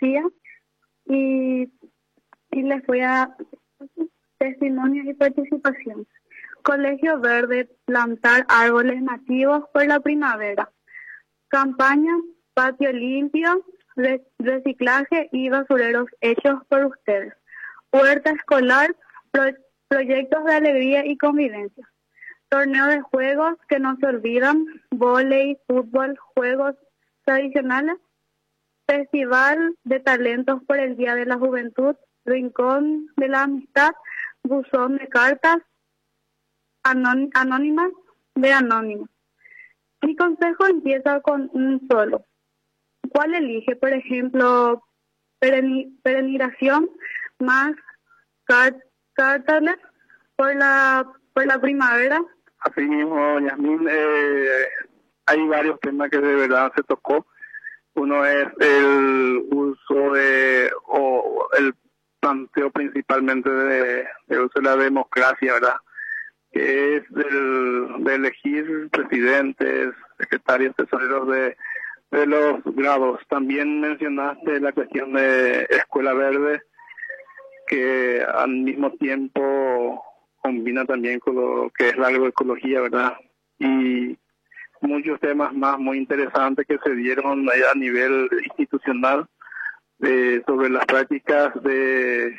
Lucía y, y les voy a testimonios y participación. Colegio Verde, plantar árboles nativos por la primavera. Campaña, patio limpio, reciclaje y basureros hechos por ustedes. Huerta escolar, proyectos de alegría y convivencia. Torneo de juegos que no se olvidan, vóley, fútbol, juegos tradicionales. Festival de talentos por el Día de la Juventud, Rincón de la Amistad, buzón de cartas, anónimas de anónimos. Mi consejo empieza con un solo. ¿Cuál elige? Por ejemplo, peregrinación más carteles por la primavera. Así mismo, Yasmín, hay varios temas que de verdad se tocó. Uno es el uso o el planteo principalmente de uso de la democracia, ¿verdad? Que es de elegir presidentes, secretarios, tesoreros de los grados. También mencionaste la cuestión de Escuela Verde, que al mismo tiempo combina también con lo que es la agroecología, ¿verdad? Y muchos temas más muy interesantes que se dieron a nivel institucional sobre las prácticas de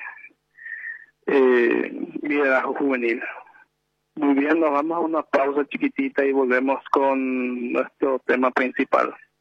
liderazgo juvenil. Muy bien, nos vamos a una pausa chiquitita y volvemos con nuestro tema principal.